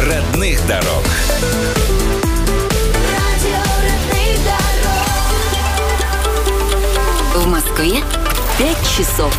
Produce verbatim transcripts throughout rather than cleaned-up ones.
родных дорог. В Москве пять часов.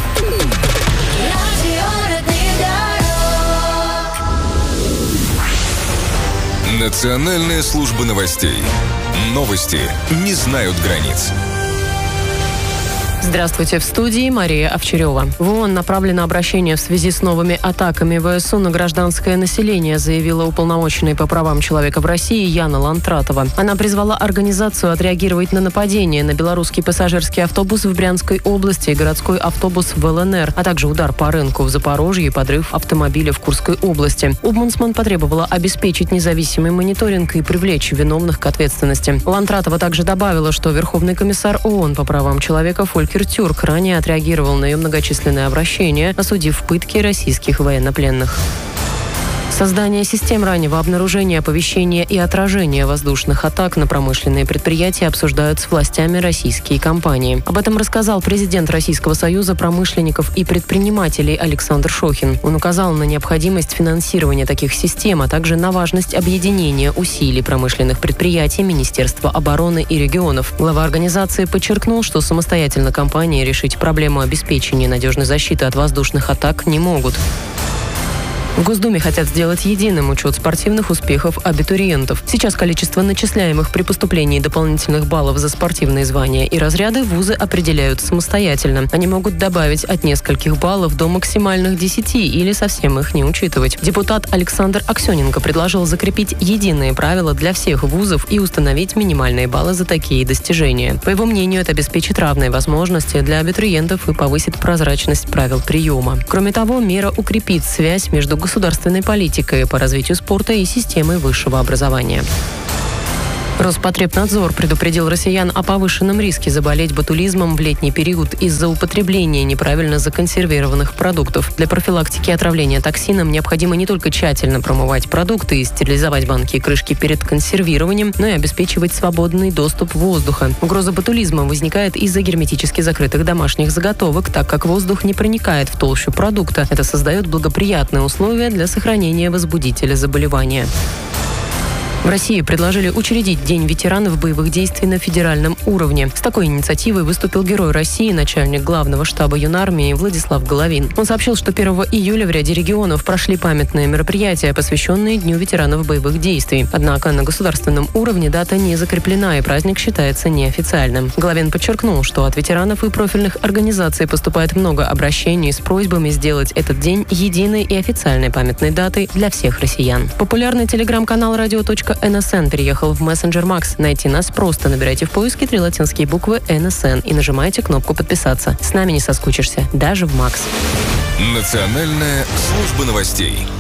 Национальная служба новостей. Новости не знают границ. Здравствуйте, в студии Мария Овчарева. В ООН направлено обращение в связи с новыми атаками ВСУ на гражданское население, заявила уполномоченная по правам человека в России Яна Лантратова. Она призвала организацию отреагировать на нападение на белорусский пассажирский автобус в Брянской области и городской автобус в ЛНР, а также удар по рынку в Запорожье и подрыв автомобиля в Курской области. Омбудсман потребовала обеспечить независимый мониторинг и привлечь виновных к ответственности. Лантратова также добавила, что Верховный комиссар ООН по правам человека Фолькер Тюрк ранее отреагировал на ее многочисленные обращения, осудив пытки российских военнопленных. Создание систем раннего обнаружения, оповещения и отражения воздушных атак на промышленные предприятия обсуждают с властями российские компании. Об этом рассказал президент Российского союза промышленников и предпринимателей Александр Шохин. Он указал на необходимость финансирования таких систем, а также на важность объединения усилий промышленных предприятий, Министерства обороны и регионов. Глава организации подчеркнул, что самостоятельно компании решить проблему обеспечения надежной защиты от воздушных атак не могут. В Госдуме хотят сделать единым учет спортивных успехов абитуриентов. Сейчас количество начисляемых при поступлении дополнительных баллов за спортивные звания и разряды вузы определяют самостоятельно. Они могут добавить от нескольких баллов до максимальных десяти или совсем их не учитывать. Депутат Александр Аксененко предложил закрепить единые правила для всех вузов и установить минимальные баллы за такие достижения. По его мнению, это обеспечит равные возможности для абитуриентов и повысит прозрачность правил приема. Кроме того, мера укрепит связь между государственной политикой по развитию спорта и системой высшего образования. Роспотребнадзор предупредил россиян о повышенном риске заболеть ботулизмом в летний период из-за употребления неправильно законсервированных продуктов. Для профилактики отравления токсином необходимо не только тщательно промывать продукты и стерилизовать банки и крышки перед консервированием, но и обеспечивать свободный доступ воздуха. Угроза ботулизма возникает из-за герметически закрытых домашних заготовок, так как воздух не проникает в толщу продукта. Это создает благоприятные условия для сохранения возбудителя заболевания. В России предложили учредить День ветеранов боевых действий на федеральном уровне. С такой инициативой выступил Герой России, начальник главного штаба Юнармии Владислав Головин. Он сообщил, что первого июля в ряде регионов прошли памятные мероприятия, посвященные Дню ветеранов боевых действий. Однако на государственном уровне дата не закреплена, и праздник считается неофициальным. Головин подчеркнул, что от ветеранов и профильных организаций поступает много обращений с просьбами сделать этот день единой и официальной памятной датой для всех россиян. Популярный телеграм-канал радио точка эн эс эн переехал в мессенджер Макс. Найти нас просто набирайте в поиске три латинские буквы эн эс эн и нажимайте кнопку «Подписаться». С нами не соскучишься, даже в Макс. Национальная служба новостей.